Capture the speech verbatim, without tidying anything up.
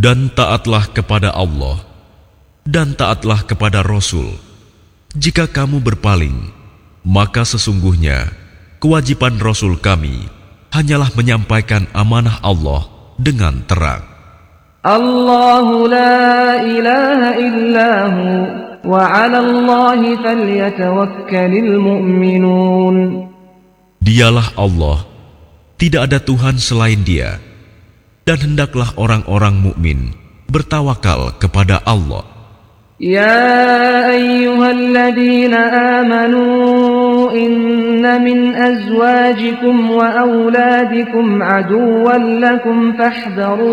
Dan taatlah kepada Allah, dan taatlah kepada Rasul. Jika kamu berpaling, maka sesungguhnya kewajiban Rasul kami hanyalah menyampaikan amanah Allah dengan terang. Allahu la ilaha illahu wa 'ala Allahi falyatawakkalul mu'minun. Dialah Allah, tidak ada Tuhan selain Dia, dan hendaklah orang-orang mukmin bertawakal kepada Allah. Ya ayyuhalladzina amanu inna min azwajikum wa auladikum aduwwan lakum fahdharuhum